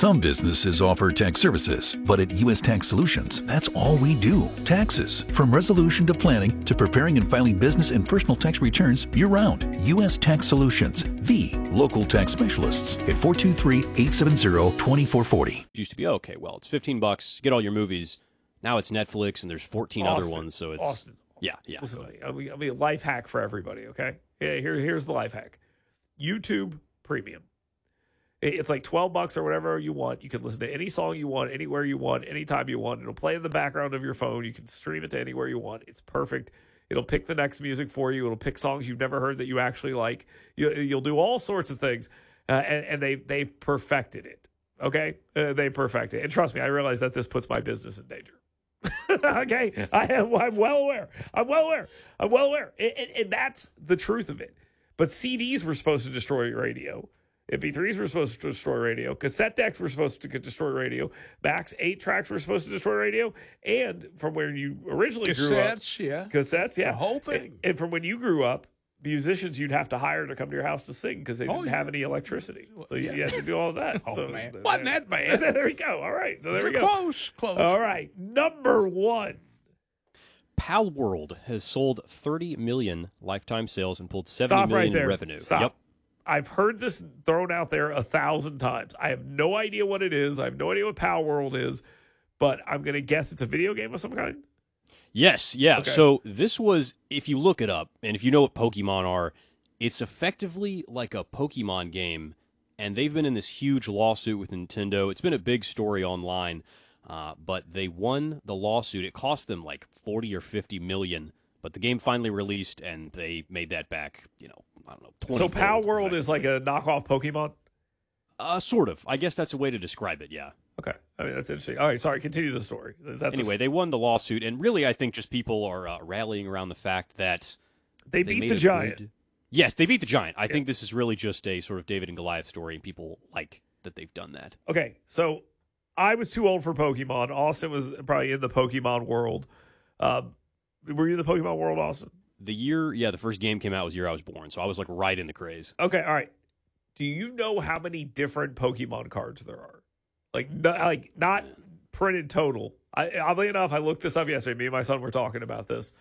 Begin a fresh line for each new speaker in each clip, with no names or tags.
Some businesses offer tax services, but at U.S. Tax Solutions, that's all we do. Taxes. From resolution to planning to preparing and filing business and personal tax returns year-round. U.S. Tax Solutions, the local tax specialists at 423-870-2440.
Used to be, okay, well, it's $15, get all your movies. Now it's Netflix, and there's 14 other ones, so it's...
Austin.
Yeah.
Listen to me. I'll be a life hack for everybody, okay? Yeah, here's the life hack. YouTube Premium. It's like $12 or whatever you want. You can listen to any song you want, anywhere you want, anytime you want. It'll play in the background of your phone. You can stream it to anywhere you want. It's perfect. It'll pick the next music for you. It'll pick songs you've never heard that you actually like. You'll do all sorts of things, and they've perfected it, okay? They perfected it. And trust me, I realize that this puts my business in danger. Okay? I'm well aware. And that's the truth of it. But CDs were supposed to destroy radio. MP3s were supposed to destroy radio. Cassette decks were supposed to destroy radio. Max 8 tracks were supposed to destroy radio. And from where you originally grew up. Cassettes, yeah.
The whole thing.
And from when you grew up, musicians you'd have to hire to come to your house to sing because they didn't have any electricity. So you had to do all of that.
Man. Wasn't that bad?
There we go. All right. So there we go.
Close.
All right. Number 1.
Pal World has sold 30 million lifetime sales and pulled 70
Stop
million
right there.
in revenue.
Stop.
Yep.
I've heard this thrown out there 1,000 times. I have no idea what it is. I have no idea what Pal World is, but I'm going to guess it's a video game of some kind.
Yes, yeah.
Okay.
So this was, if you look it up, and if you know what Pokemon are, it's effectively like a Pokemon game, and they've been in this huge lawsuit with Nintendo. It's been a big story online, but they won the lawsuit. It cost them like 40 or 50 million, but the game finally released, and they made that back, I don't know, 20
So Pal World
effectively.
is like a knockoff Pokemon?
Sort of. I guess that's a way to describe it, yeah.
Okay. I mean, that's interesting. All right, sorry, continue the story.
Anyway, they won the lawsuit, and really I think just people are rallying around the fact that
they beat the Giant.
Yes, they beat the Giant. I think this is really just a sort of David and Goliath story, and people like that they've done that.
Okay, so I was too old for Pokemon. Austin was probably in the Pokemon world. Were you in the Pokemon world, Austin?
The first game came out was the year I was born, so I was like right in the craze.
Okay, all right. Do you know how many different Pokemon cards there are? Not printed total. Oddly enough, I looked this up yesterday. Me and my son were talking about this.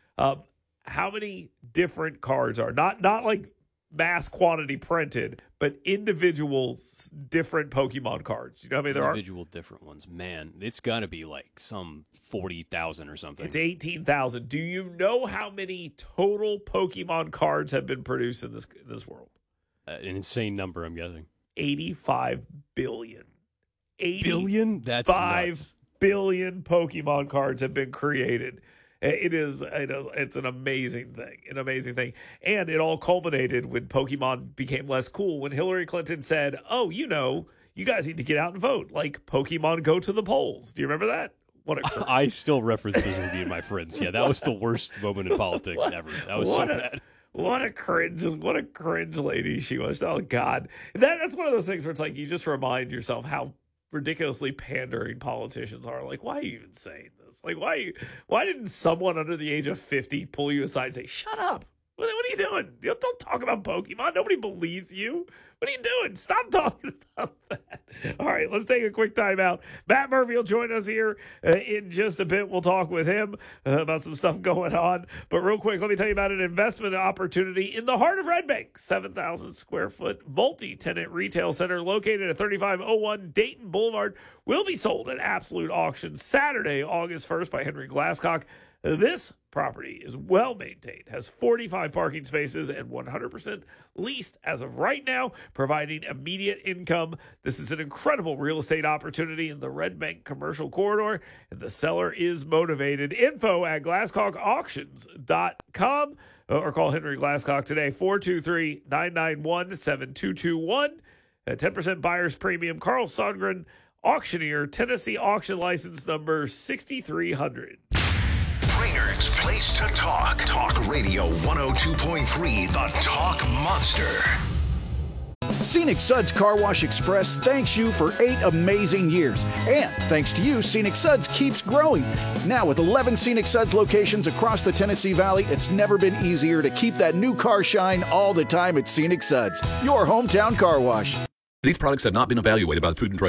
How many different cards are not like mass quantity printed, but individual different Pokemon cards? You know how many there are?
Individual different ones. Man, it's got to be like some 40,000 or something.
It's 18,000. Do you know how many total Pokemon cards have been produced in this world?
An insane number, I'm guessing.
85 billion. 80
billion? That's
5
nuts.
billion Pokemon cards have been created. It's an amazing thing. And it all culminated when Pokemon became less cool, when Hillary Clinton said, you guys need to get out and vote, like Pokemon go to the polls. Do you remember that?
I still reference this with me and my friends. Yeah, that was the worst moment in politics ever. That was so bad.
What a cringe lady she was. Oh, God. That's one of those things where it's like you just remind yourself how ridiculously pandering politicians are. Like, why are you even saying this? Like, why didn't someone under the age of 50 pull you aside and say, shut up? What are you doing? Don't talk about Pokemon. Nobody believes you. What are you doing? Stop talking about that. All right, let's take a quick time out. Matt Murphy will join us here in just a bit. We'll talk with him about some stuff going on. But real quick, let me tell you about an investment opportunity in the heart of Red Bank. 7,000 square foot multi-tenant retail center located at 3501 Dayton Boulevard will be sold at Absolute Auction Saturday, August 1st by Henry Glasscock. This property is well maintained, has 45 parking spaces, and 100% leased as of right now, providing immediate income. This is an incredible real estate opportunity in the Red Bank commercial corridor, and the seller is motivated. Info at glasscockauctions.com or call Henry Glasscock today, 423-991-7221. 10% buyer's premium. Carl Sundgren, auctioneer, Tennessee auction license number 6300.
Rainer's place to talk. Talk Radio 102.3, the Talk Monster.
Scenic Suds Car Wash Express thanks you for 8 amazing years. And thanks to you, Scenic Suds keeps growing. Now with 11 Scenic Suds locations across the Tennessee Valley, it's never been easier to keep that new car shine all the time at Scenic Suds, your hometown car wash.
These products have not been evaluated by the Food and Drug